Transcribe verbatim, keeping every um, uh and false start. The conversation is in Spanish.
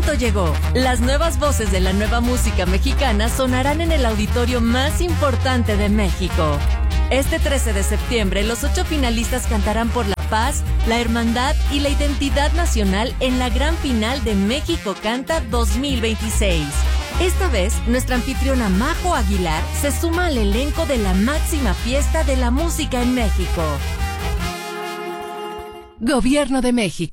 momento llegó. Las nuevas voces de la nueva música mexicana sonarán en el auditorio más importante de México. Este trece de septiembre, los ocho finalistas cantarán por la paz, la hermandad y la identidad nacional en la gran final de México Canta dos mil veintiséis. Esta vez, nuestra anfitriona Majo Aguilar se suma al elenco de la máxima fiesta de la música en México. Gobierno de México.